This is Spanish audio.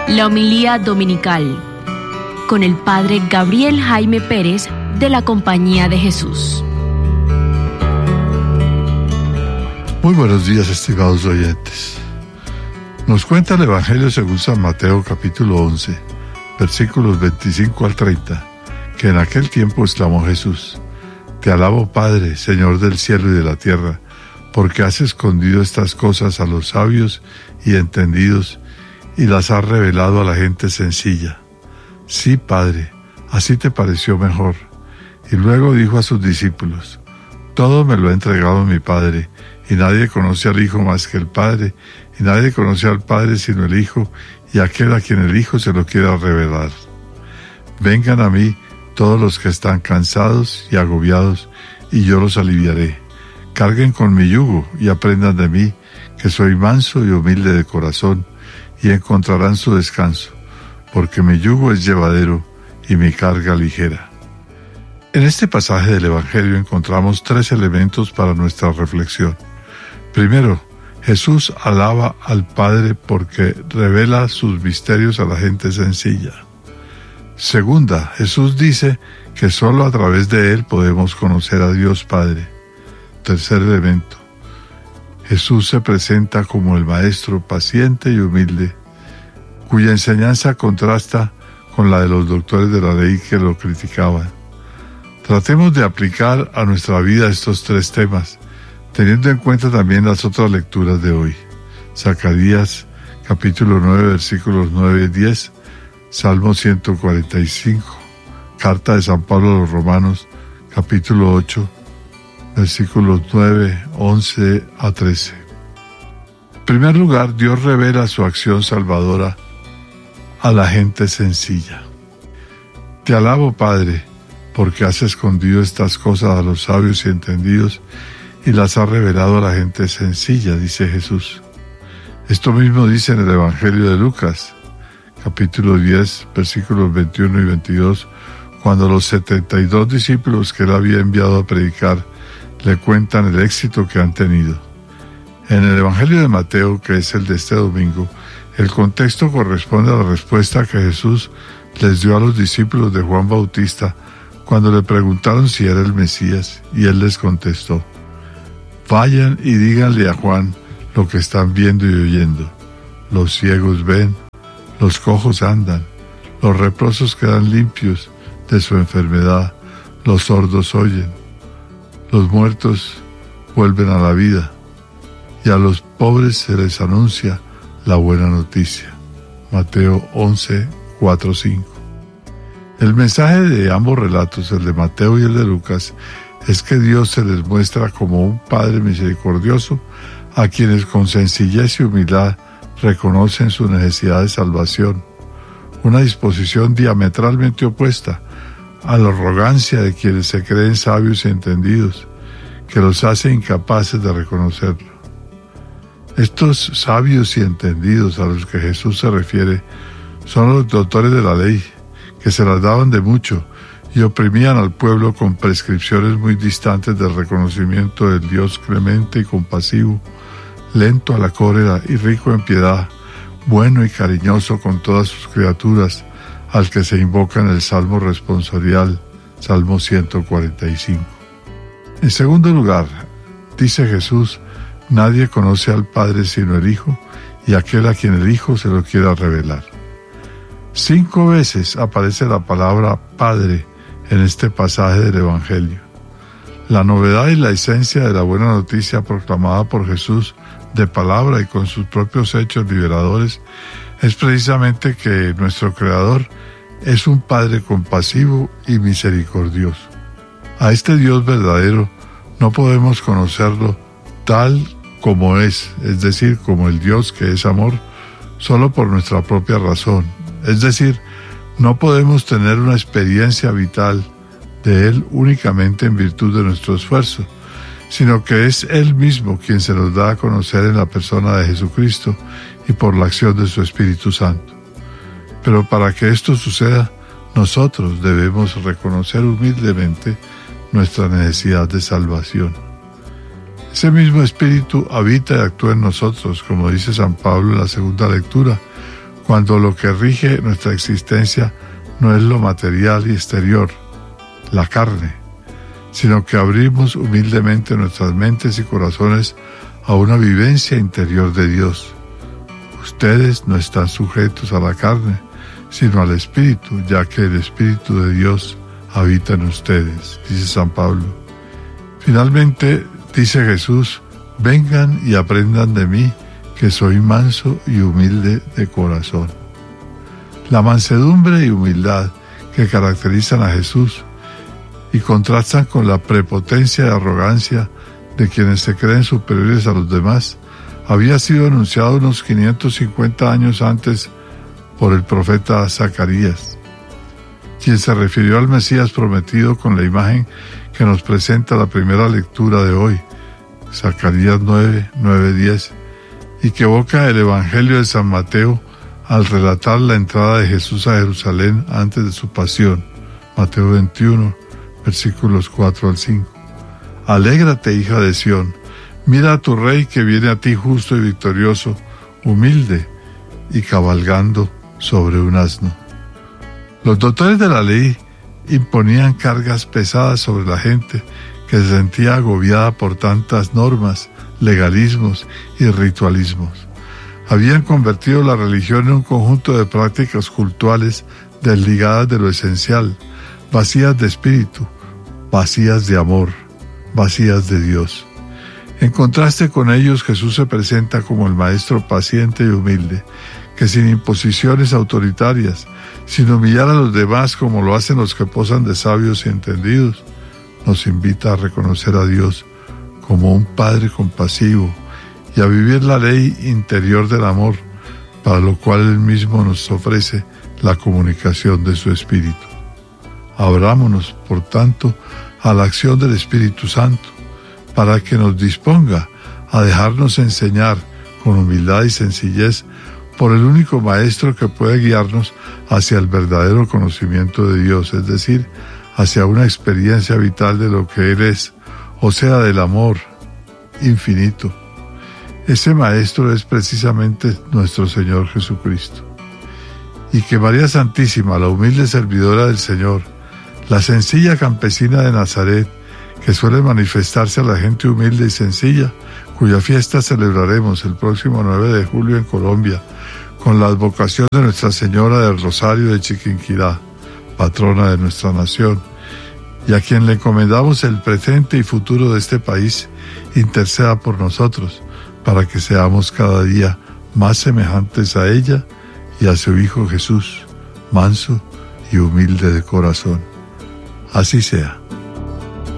La homilía dominical con el Padre Gabriel Jaime Pérez de la Compañía de Jesús. Muy buenos días, estimados oyentes. Nos cuenta el Evangelio según San Mateo capítulo 11, versículos 25 al 30, que en aquel tiempo exclamó Jesús: Te alabo, Padre, Señor del cielo y de la tierra, porque has escondido estas cosas a los sabios y entendidos y las has revelado a la gente sencilla. Sí, Padre, así te pareció mejor. Y luego dijo a sus discípulos: Todo me lo ha entregado mi Padre, y nadie conoce al Hijo más que el Padre, y nadie conoce al Padre sino el Hijo, y aquel a quien el Hijo se lo quiera revelar. Vengan a mí todos los que están cansados y agobiados, y yo los aliviaré. Carguen con mi yugo y aprendan de mí, que soy manso y humilde de corazón, y encontrarán su descanso, porque mi yugo es llevadero y mi carga ligera. En este pasaje del Evangelio encontramos tres elementos para nuestra reflexión. Primero, Jesús alaba al Padre porque revela sus misterios a la gente sencilla. Segunda, Jesús dice que solo a través de Él podemos conocer a Dios Padre. Tercer elemento, Jesús se presenta como el Maestro paciente y humilde, cuya enseñanza contrasta con la de los doctores de la ley que lo criticaban. Tratemos de aplicar a nuestra vida estos tres temas, teniendo en cuenta también las otras lecturas de hoy. Zacarías, capítulo 9, versículos 9 y 10, Salmo 145, Carta de San Pablo a los Romanos, capítulo 8, versículos 9, 11 a 13. En primer lugar, Dios revela su acción salvadora a la gente sencilla. Te alabo, Padre, porque has escondido estas cosas a los sabios y entendidos y las has revelado a la gente sencilla, dice Jesús. Esto mismo dice en el Evangelio de Lucas, capítulo 10, versículos 21 y 22, cuando los 72 discípulos que él había enviado a predicar le cuentan el éxito que han tenido. En el Evangelio de Mateo, que es el de este domingo, el contexto corresponde a la respuesta que Jesús les dio a los discípulos de Juan Bautista cuando le preguntaron si era el Mesías, y él les contestó: Vayan y díganle a Juan lo que están viendo y oyendo. Los ciegos ven, los cojos andan, los leprosos quedan limpios de su enfermedad, los sordos oyen, los muertos vuelven a la vida, y a los pobres se les anuncia la buena noticia. Mateo 11, 4, 5. El mensaje de ambos relatos, el de Mateo y el de Lucas, es que Dios se les muestra como un Padre misericordioso a quienes con sencillez y humildad reconocen su necesidad de salvación, una disposición diametralmente opuesta a la arrogancia de quienes se creen sabios y entendidos, que los hace incapaces de reconocerlo. Estos sabios y entendidos a los que Jesús se refiere son los doctores de la ley, que se las daban de mucho y oprimían al pueblo con prescripciones muy distantes del reconocimiento del Dios clemente y compasivo, lento a la cólera y rico en piedad, bueno y cariñoso con todas sus criaturas, al que se invoca en el Salmo responsorial, Salmo 145. En segundo lugar, dice Jesús: Nadie conoce al Padre sino el Hijo, y aquel a quien el Hijo se lo quiera revelar. 5 veces aparece la palabra Padre en este pasaje del Evangelio. La novedad y la esencia de la buena noticia proclamada por Jesús de palabra y con sus propios hechos liberadores es precisamente que nuestro Creador es un Padre compasivo y misericordioso. A este Dios verdadero no podemos conocerlo tal como es decir, como el Dios que es amor, solo por nuestra propia razón. Es decir, no podemos tener una experiencia vital de Él únicamente en virtud de nuestro esfuerzo, sino que es Él mismo quien se nos da a conocer en la persona de Jesucristo y por la acción de su Espíritu Santo. Pero para que esto suceda, nosotros debemos reconocer humildemente nuestra necesidad de salvación. Ese mismo Espíritu habita y actúa en nosotros, como dice San Pablo en la segunda lectura, cuando lo que rige nuestra existencia no es lo material y exterior, la carne, sino que abrimos humildemente nuestras mentes y corazones a una vivencia interior de Dios. Ustedes no están sujetos a la carne, sino al Espíritu, ya que el Espíritu de Dios habita en ustedes, dice San Pablo. Finalmente, dice Jesús, vengan y aprendan de mí, que soy manso y humilde de corazón. La mansedumbre y humildad que caracterizan a Jesús y contrastan con la prepotencia y arrogancia de quienes se creen superiores a los demás, había sido anunciado unos 550 años antes por el profeta Zacarías, quien se refirió al Mesías prometido con la imagen que nos presenta la primera lectura de hoy, Zacarías 9:10, y que evoca el Evangelio de San Mateo al relatar la entrada de Jesús a Jerusalén antes de su pasión, Mateo 21, versículos 4 al 5. Alégrate, hija de Sión, mira a tu rey que viene a ti justo y victorioso, humilde y cabalgando sobre un asno. Los doctores de la ley imponían cargas pesadas sobre la gente que se sentía agobiada por tantas normas, legalismos y ritualismos. Habían convertido la religión en un conjunto de prácticas cultuales desligadas de lo esencial, vacías de espíritu, vacías de amor, vacías de Dios. En contraste con ellos, Jesús se presenta como el maestro paciente y humilde, que sin imposiciones autoritarias, sin humillar a los demás como lo hacen los que posan de sabios y entendidos, nos invita a reconocer a Dios como un Padre compasivo y a vivir la ley interior del amor, para lo cual Él mismo nos ofrece la comunicación de su Espíritu. Abrámonos, por tanto, a la acción del Espíritu Santo, para que nos disponga a dejarnos enseñar con humildad y sencillez por el único Maestro que puede guiarnos hacia el verdadero conocimiento de Dios, es decir, hacia una experiencia vital de lo que Él es, o sea, del amor infinito. Ese Maestro es precisamente nuestro Señor Jesucristo. Y que María Santísima, la humilde servidora del Señor, la sencilla campesina de Nazaret, que suele manifestarse a la gente humilde y sencilla, cuya fiesta celebraremos el próximo 9 de julio en Colombia, con la advocación de Nuestra Señora del Rosario de Chiquinquirá, patrona de nuestra nación, y a quien le encomendamos el presente y futuro de este país, interceda por nosotros, para que seamos cada día más semejantes a ella y a su Hijo Jesús, manso y humilde de corazón. Así sea.